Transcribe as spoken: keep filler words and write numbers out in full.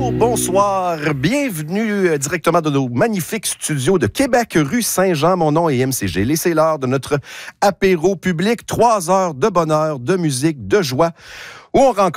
Bonjour, bonsoir, bienvenue euh, directement de nos magnifiques studios de Québec, rue Saint-Jean. Mon nom est M C G. Laissez l'heure de notre apéro public. Trois heures de bonheur, de musique, de joie, où on rencontre